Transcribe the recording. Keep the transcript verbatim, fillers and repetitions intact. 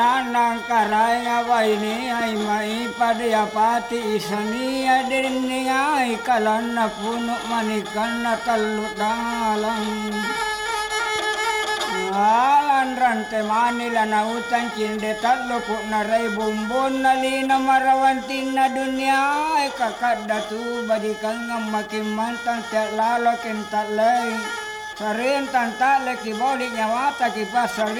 Anang karaya waini ay maipadayapati isania din ay kalan na puno manikan na talutalang. Alan rante manila na utang kinde tatlo po na ray bumbon na lina marawantin na dunya ay kakadatu badikang ang makimantang tiyak lalo kintalay. Sarin tantale kiboli nyawata kipasari.